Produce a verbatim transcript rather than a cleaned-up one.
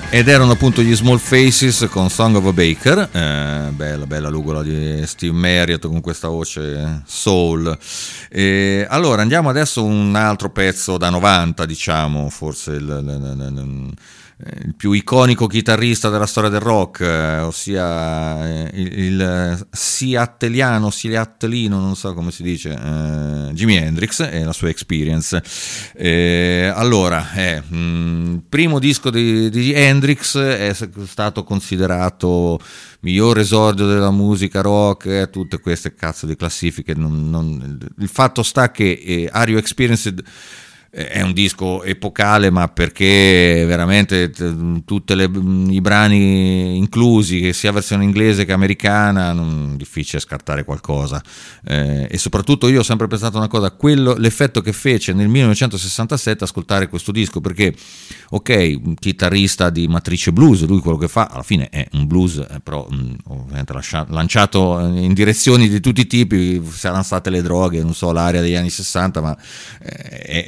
Ed erano appunto gli Small Faces con Song of a Baker, eh, bella bella lugola di Steve Marriott con questa voce soul. E allora andiamo adesso a un altro pezzo da novanta, diciamo, forse il, il, il, il più iconico chitarrista della storia del rock, eh, ossia il, il seatteliano, seattelino, non so come si dice, eh, Jimi Hendrix e la sua Experience. Eh, allora, eh, mh, primo disco di, di Hendrix è stato considerato miglior esordio della musica rock, eh, tutte queste cazzo di classifiche. Non, non, il fatto sta che eh, Are You Experienced è un disco epocale, ma perché veramente tutti i brani inclusi, che sia versione inglese che americana, non, difficile scartare qualcosa, eh, e soprattutto io ho sempre pensato una cosa, quello, l'effetto che fece nel millenovecentosessantasette ascoltare questo disco, perché ok, un chitarrista di matrice blues, lui quello che fa alla fine è un blues, eh, però mh, ovviamente lascia, lanciato in direzioni di tutti i tipi, saranno state le droghe, non so, l'area degli anni sessanta, ma eh,